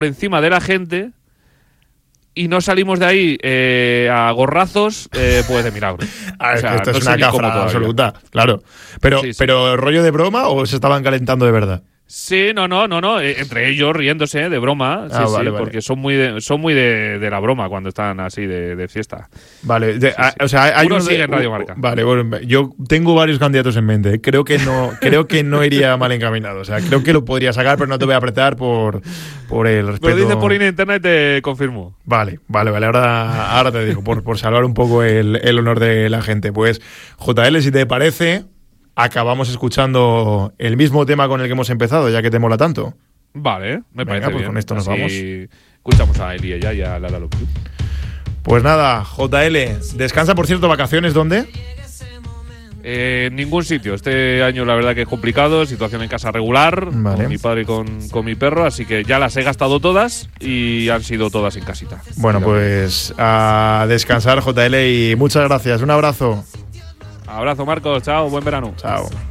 encima de la gente y no salimos de ahí a gorrazos, pues de milagro. A ver, O sea, que esto no es sé una ni cómo cafra todavía. absoluta, claro. Pero, Sí, sí. pero ¿rollo de broma o se estaban calentando de verdad? Sí, no, entre ellos riéndose de broma, sí, Vale, vale. porque son muy de la broma cuando están así de fiesta. Vale, sí. o sea, hay Uno uno sigue en Radio Marca. Vale, bueno, yo tengo varios candidatos en mente. Creo que no iría mal encaminado. O sea, creo que lo podría sacar, pero no te voy a apretar por el respeto. Me lo dices por internet y te confirmo. Vale. Ahora te digo, por salvar un poco el honor de la gente. Pues, JL, si te parece, acabamos escuchando el mismo tema con el que hemos empezado, ya que te mola tanto. Vale, me Venga, parece pues bien. con esto nos Así vamos. Escuchamos a Eli y a Lara López. Pues nada, JL, descansa, por cierto, vacaciones, ¿dónde? En ningún sitio. Este año la verdad que es complicado, situación en casa regular, Vale. con mi padre y con mi perro, así que ya las he gastado todas y han sido todas en casita. Bueno, pues a descansar, JL, y muchas gracias. Un abrazo. Abrazo, Marcos, chao, buen verano. Chao.